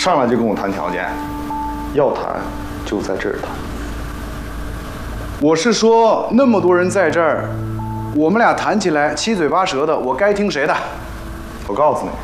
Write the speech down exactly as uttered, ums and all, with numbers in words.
上来就跟我谈条件，要谈就在这儿谈。 我是说，那么多人在这儿，我们俩谈起来七嘴八舌的，我该听谁的？ 我告诉你，